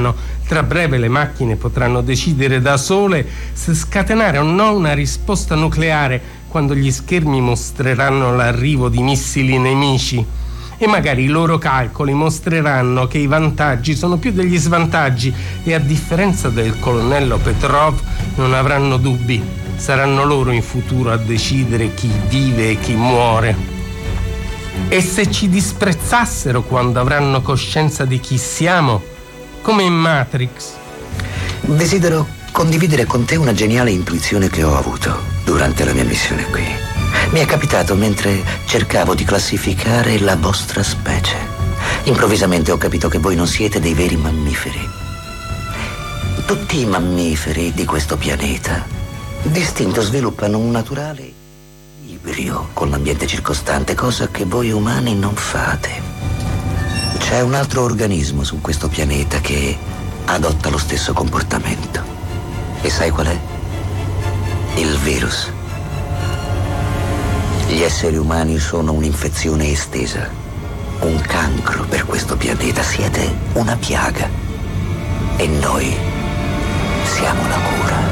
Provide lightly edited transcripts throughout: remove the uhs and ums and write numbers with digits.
mano. Tra breve le macchine potranno decidere da sole se scatenare o no una risposta nucleare quando gli schermi mostreranno l'arrivo di missili nemici. E magari i loro calcoli mostreranno che i vantaggi sono più degli svantaggi e, a differenza del colonnello Petrov, non avranno dubbi. Saranno loro in futuro a decidere chi vive e chi muore. E se ci disprezzassero quando avranno coscienza di chi siamo, come in Matrix? Desidero condividere con te una geniale intuizione che ho avuto durante la mia missione qui. Mi è capitato mentre cercavo di classificare la vostra specie. Improvvisamente ho capito che voi non siete dei veri mammiferi. Tutti i mammiferi di questo pianeta d'istinto sviluppano un naturale equilibrio con l'ambiente circostante, cosa che voi umani non fate. C'è un altro organismo su questo pianeta che adotta lo stesso comportamento. E sai qual è? Il virus. Gli esseri umani sono un'infezione estesa, un cancro per questo pianeta. Siete una piaga e noi siamo la cura.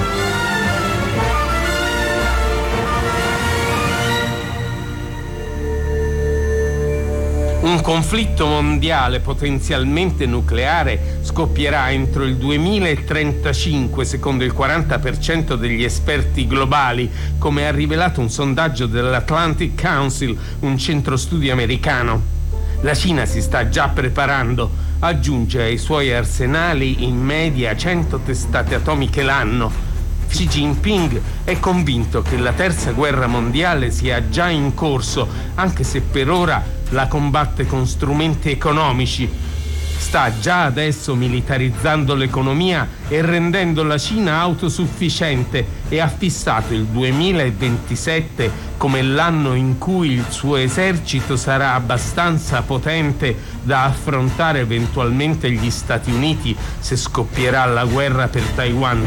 Un conflitto mondiale potenzialmente nucleare scoppierà entro il 2035, secondo il 40% degli esperti globali, come ha rivelato un sondaggio dell'Atlantic Council, un centro studi americano. La Cina si sta già preparando, aggiunge ai suoi arsenali in media 100 testate atomiche l'anno. Xi Jinping è convinto che la terza guerra mondiale sia già in corso, anche se per ora la combatte con strumenti economici. Sta già adesso militarizzando l'economia e rendendo la Cina autosufficiente e ha fissato il 2027 come l'anno in cui il suo esercito sarà abbastanza potente da affrontare eventualmente gli Stati Uniti se scoppierà la guerra per Taiwan.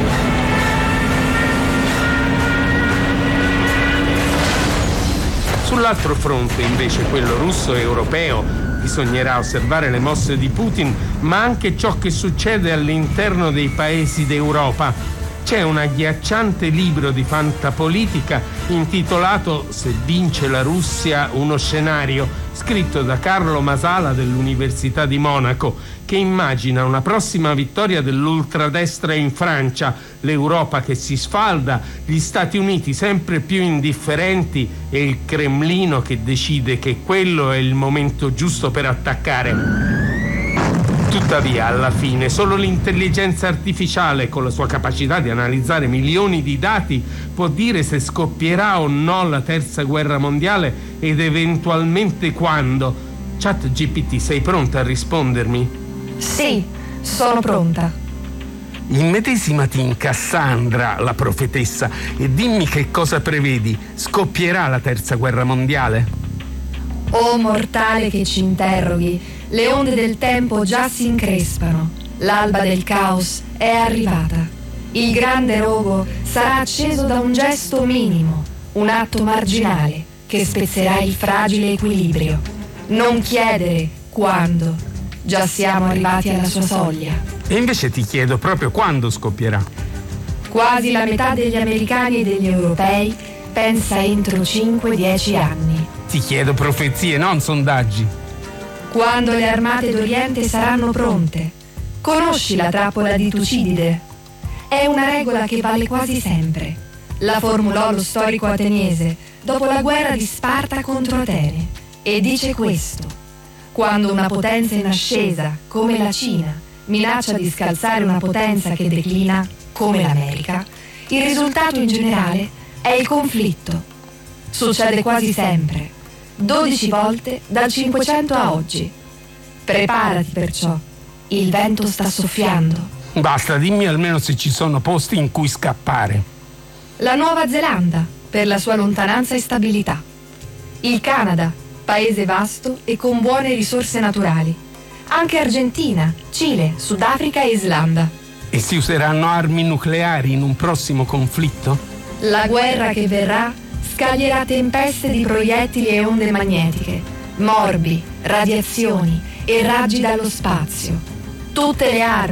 Sull'altro fronte, invece, quello russo e europeo, bisognerà osservare le mosse di Putin, ma anche ciò che succede all'interno dei paesi d'Europa. C'è un agghiacciante libro di fantapolitica intitolato "Se vince la Russia, uno scenario", scritto da Carlo Masala dell'Università di Monaco, che immagina una prossima vittoria dell'ultradestra in Francia, l'Europa che si sfalda, gli Stati Uniti sempre più indifferenti e il Cremlino che decide che quello è il momento giusto per attaccare. Tuttavia, alla fine, solo l'intelligenza artificiale, con la sua capacità di analizzare milioni di dati, può dire se scoppierà o no la terza guerra mondiale ed eventualmente quando. ChatGPT, sei pronta a rispondermi? Sì, sono pronta. Immedesimati in Cassandra, la profetessa, e dimmi che cosa prevedi. Scoppierà la terza guerra mondiale? O mortale che ci interroghi, le onde del tempo già si increspano. L'alba del caos è arrivata. Il grande rogo sarà acceso da un gesto minimo, un atto marginale che spezzerà il fragile equilibrio. Non chiedere quando, già siamo arrivati alla sua soglia. E invece ti chiedo proprio quando scoppierà. Quasi la metà degli americani e degli europei pensa entro 5-10 anni. Ti chiedo profezie, non sondaggi. Quando le armate d'Oriente saranno pronte. Conosci la trappola di Tucidide? È una regola che vale quasi sempre. La formulò lo storico ateniese dopo la guerra di Sparta contro Atene e dice questo: quando una potenza in ascesa, come la Cina, minaccia di scalzare una potenza che declina, come l'America, il risultato in generale è il conflitto. Succede quasi sempre, 12 volte dal 500 a oggi. Preparati perciò, il vento sta soffiando. Basta, dimmi almeno se ci sono posti in cui scappare. La Nuova Zelanda, per la sua lontananza e stabilità. Il Canada, paese vasto e con buone risorse naturali. Anche Argentina, Cile, Sudafrica e Islanda. E si useranno armi nucleari in un prossimo conflitto? La guerra che verrà scaglierà tempeste di proiettili e onde magnetiche, morbi, radiazioni e raggi dallo spazio. Tutte le armi